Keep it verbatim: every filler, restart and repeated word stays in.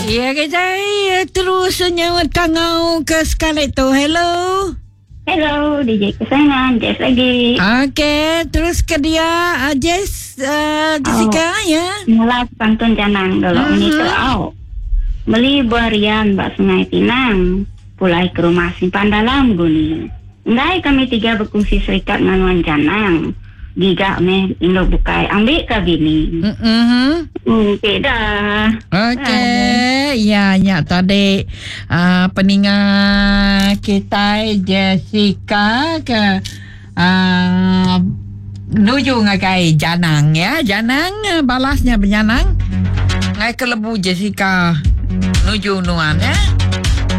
Ya, saya terus nyawa tangau ke Scarlett tu. Hello. Hello, D J kesayangan, Jess lagi. Okey, terus ke dia, uh, Jess, uh, Jessica, oh. ya. Mula pantun janang dulu uh-huh. Ini tu au. Beli berian bak Sungai Pinang, pulai ke rumah simpan dalam guni. Ngai kami tiga berkongsi serikat nganuan janang. Giga me indo bukai ambil ke bini. Mhm. Hmm, tidak. Okey, ya ya tadi uh, peningat kita Jessica ke uh, nuju ngakai janang ya. Janang balasnya benyanang. Ngai kelebu Jessica nuju nuan ya.